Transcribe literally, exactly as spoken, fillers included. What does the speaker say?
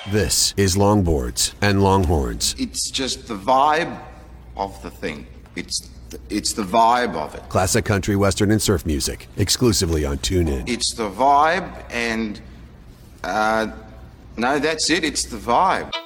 This is Longboards and Longhorns. It's just the vibe of the thing. It's the, it's the vibe of it. Classic country, western, and surf music, exclusively on TuneIn. It's the vibe and, uh, no, that's it. It's the vibe.